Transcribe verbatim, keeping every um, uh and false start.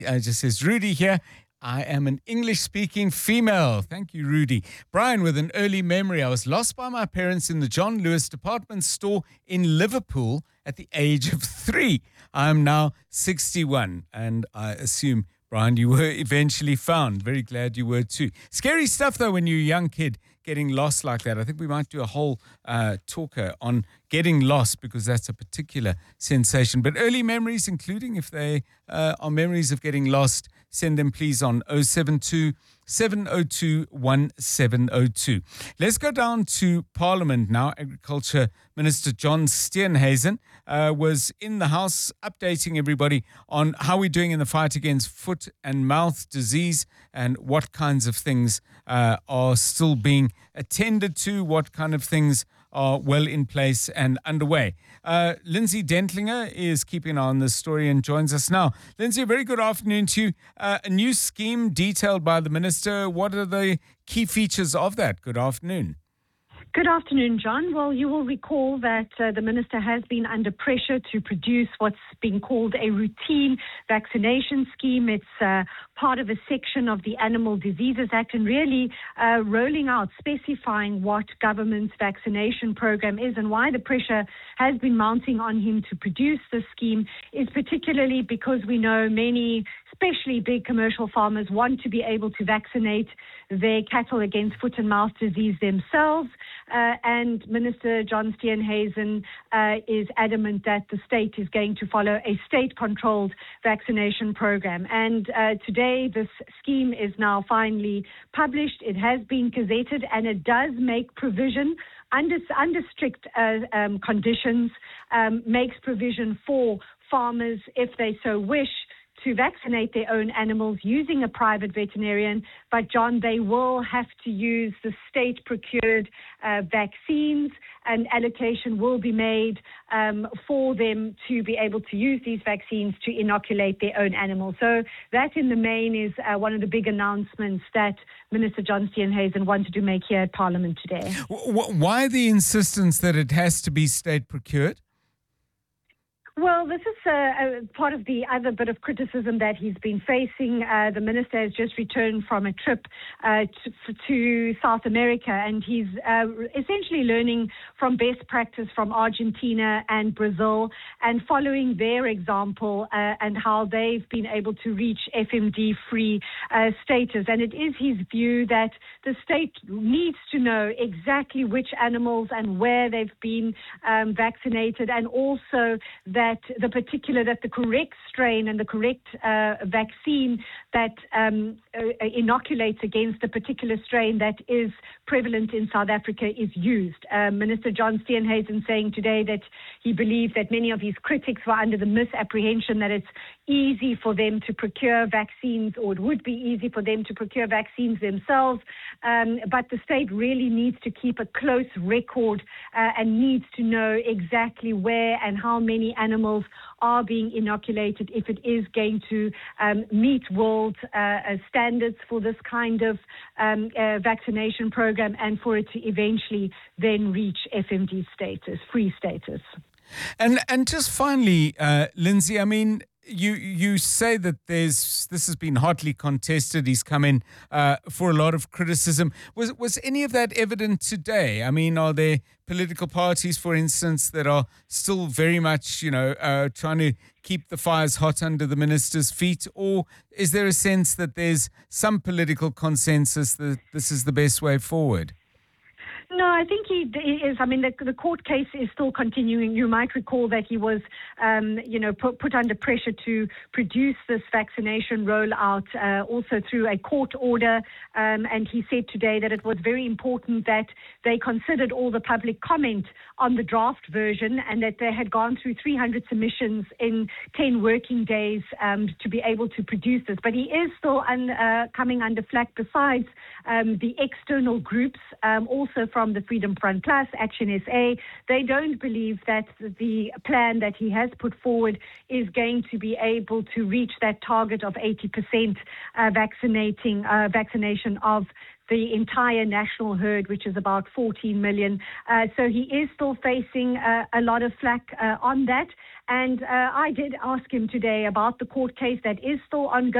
Uh, just says Rudy here. I am an English-speaking female. Thank you, Rudy. Brian, with an early memory, I was lost by my parents in the John Lewis department store in Liverpool at the age of three. I am now sixty-one, and I assume, Brian, you were eventually found. Very glad you were too. Scary stuff, though, when you're a young kid getting lost like that. I think we might do a whole uh, talker on getting lost because that's a particular sensation. But early memories, including if they uh, are memories of getting lost, send them please on oh seven two, seven oh two, one seven oh two. Let's go down to Parliament now. Agriculture Minister John Steenhuisen uh, was in the House updating everybody on how we're doing in the fight against foot and mouth disease and what kinds of things uh, are still being attended to, what kind of things are well in place and underway. Uh, Lindsay Dentlinger is keeping an eye on this story and joins us now. Lindsay, a very good afternoon to you. Uh, a new scheme detailed by the Minister. What are the key features of that? Good afternoon. Good afternoon, John. Well, you will recall that uh, the Minister has been under pressure to produce what's being called a routine vaccination scheme. It's uh, part of a section of the Animal Diseases Act and really uh, rolling out, specifying what government's vaccination program is and why the pressure has been mounting on him to produce this scheme is particularly because we know many, especially big commercial farmers, want to be able to vaccinate their cattle against foot and mouth disease themselves. Uh, and Minister John Steenhuisen uh, is adamant that the state is going to follow a state-controlled vaccination program. And uh, today, this scheme is now finally published. It has been gazetted, and it does make provision under, under strict uh, um, conditions, um, makes provision for farmers, if they so wish, to vaccinate their own animals using a private veterinarian. But, John, they will have to use the state-procured uh, vaccines, and allocation will be made um, for them to be able to use these vaccines to inoculate their own animals. So that, in the main, is uh, one of the big announcements that Minister John Steenhuisen wanted to make here at Parliament today. Why the insistence that it has to be state-procured? Well, this is uh, a part of the other bit of criticism that he's been facing. Uh, the minister has just returned from a trip uh, to, to South America, and he's uh, essentially learning from best practice from Argentina and Brazil and following their example uh, and how they've been able to reach F M D-free uh, status. And it is his view that the state needs to know exactly which animals and where they've been um, vaccinated, and also that that the particular, that the correct strain and the correct uh, vaccine that um, uh, inoculates against the particular strain that is prevalent in South Africa is used. Uh, Minister John Steenhuisen saying today that he believed that many of his critics were under the misapprehension that it's easy for them to procure vaccines, or it would be easy for them to procure vaccines themselves. Um, but the state really needs to keep a close record uh, and needs to know exactly where and how many animals are being inoculated if it is going to um, meet world uh, standards for this kind of um, uh, vaccination program, and for it to eventually then reach F M D status, free status. And and just finally, uh, Lindsay, I mean, You you say that there's this has been hotly contested. He's come in uh, for a lot of criticism. Was was any of that evident today? I mean, are there political parties, for instance, that are still very much, you know, uh, trying to keep the fires hot under the minister's feet? Or is there a sense that there's some political consensus that this is the best way forward? No, I think he is. I mean, the, the court case is still continuing. You might recall that he was, um, you know, put, put under pressure to produce this vaccination rollout uh, also through a court order. Um, and he said today that it was very important that they considered all the public comment on the draft version, and that they had gone through three hundred submissions in ten working days um, to be able to produce this. But he is still un, uh, coming under flack besides um, the external groups, um, also from From the Freedom Front Plus, Action S A. They don't believe that the plan that he has put forward is going to be able to reach that target of eighty percent uh, vaccinating uh, vaccination of the entire national herd, which is about fourteen million. Uh, so he is still facing uh, a lot of flack uh, on that. And uh, I did ask him today about the court case that is still ongoing.